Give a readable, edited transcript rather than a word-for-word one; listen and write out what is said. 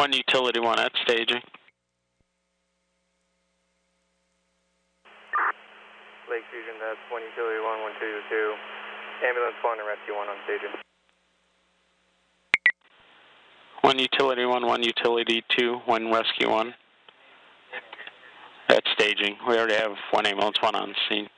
1 utility 1 at staging. Lake Fusion, that's 1 utility 1, 122. Ambulance 1 and rescue 1 on staging. 1 utility 1, 1 utility 2, 1 rescue 1. At staging. We already have 1 ambulance 1 on scene.